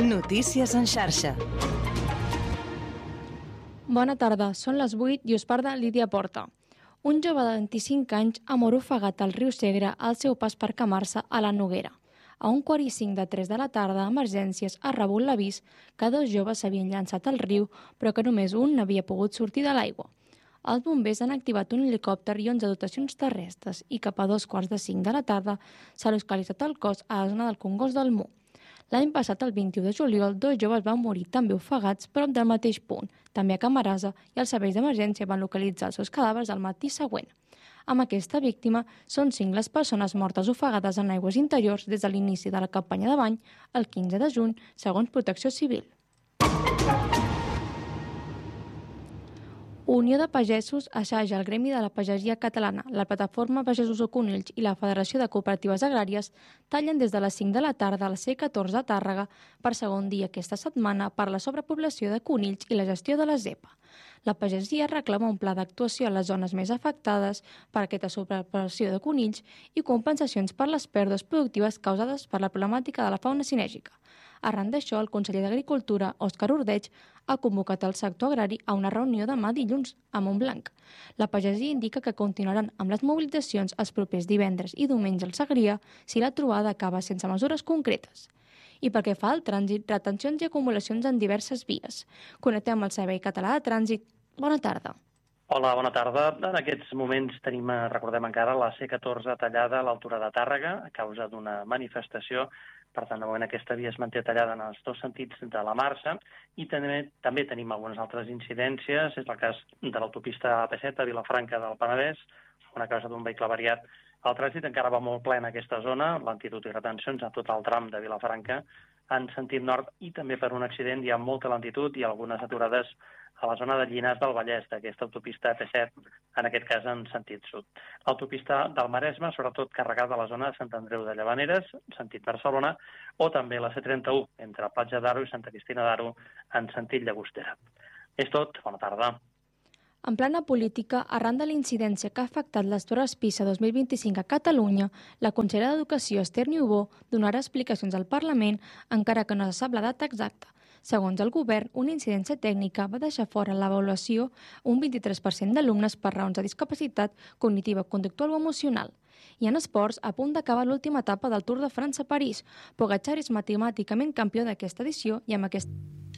Notícies en xarxa. Bona tarda, són les 8 i us parla Lídia Porta. Un jove de 25 anys ha mort ofegat al riu Segre al seu pas per Camarsa a la Noguera. A 1:45 de 3 de la tarda, Emergències ha rebut l'avís que dos joves s'havien llançat al riu, però que només un n'havia pogut sortir de l'aigua. Els bombers han activat un helicòpter i 11 dotacions terrestres i cap a 2:45 de la tarda s'ha localitzat el cos a la zona del Congost del Mu. L'any passat, el 21 de juliol, dos joves van morir també ofegats prop del mateix punt, també a Camarasa, i els serveis d'emergència van localitzar els seus cadàvers al matí següent. Amb aquesta víctima, són 5 les persones mortes ofegades en aigües interiors des de l'inici de la campanya de bany el 15 de juny, segons Protecció Civil. Unió de Pagesos assaja el Gremi de la Pagesia Catalana, la Plataforma Pagesos o Conills i la Federació de Cooperatives Agràries tallen des de les 5 de la tarda a la C14 a Tàrrega per segon dia aquesta setmana per la sobrepoblació de conills i la gestió de la zepa. La pagesia reclama un pla d'actuació a les zones més afectades per aquesta sobrepoblació de conills i compensacions per les pèrdues productives causades per la problemàtica de la fauna cinègica. Arran d'això, el conseller d'Agricultura, Òscar Ordeig, ha convocat el sector agrari a una reunió demà dilluns a Montblanc. La pagesia indica que continuaran amb les mobilitzacions els propers divendres i diumenge al Segrià si la trobada acaba sense mesures concretes. I pel que fa al trànsit, retencions i acumulacions en diverses vies. Connectem amb el Servei Català de Trànsit. Bona tarda. Hola, bona tarda. En aquests moments tenim, recordem encara, la C14 tallada a l'altura de Tàrrega a causa d'una manifestació. Per tant, de moment aquesta via es manté tallada en els dos sentits de la marxa i també tenim algunes altres incidències. És el cas de l'autopista AP7 a Vilafranca del Penedès, on a causa d'un vehicle variat el trànsit encara va molt ple en aquesta zona, lentitud i retencions a tot el tram de Vilafranca en sentit nord i també per un accident hi ha molta lentitud i algunes aturades a la zona de Llinars del Vallès, d'aquesta autopista AP7, en aquest cas en sentit sud. L'autopista del Maresme, sobretot carregada a la zona de Sant Andreu de Llavaneres, sentit Barcelona, o també la C31, entre Platja d'Aro i Santa Cristina d'Aro, en sentit Llagostera. És tot, bona tarda. En plana política, arran de la incidència que ha afectat les Torres Pisa 2025 a Catalunya, la consellera d'Educació, Esther Niubó, donarà explicacions al Parlament, encara que no se sap la data exacta. Segons el govern, una incidència tècnica va deixar fora l'avaluació un 23% d'alumnes per raons de discapacitat cognitiva, conductual o emocional. I en esports, a punt d'acabar l'última etapa del Tour de França a París, Pogačar és matemàticament campió d'aquesta edició i amb aquest